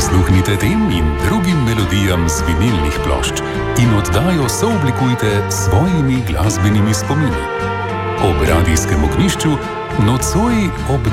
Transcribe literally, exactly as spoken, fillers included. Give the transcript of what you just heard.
Prisluhnite tem in drugim melodijam z vinilnih plošč in oddajo sooblikujte s svojimi glasbenimi spomini. Ob radijskem ognjišču nocoj ob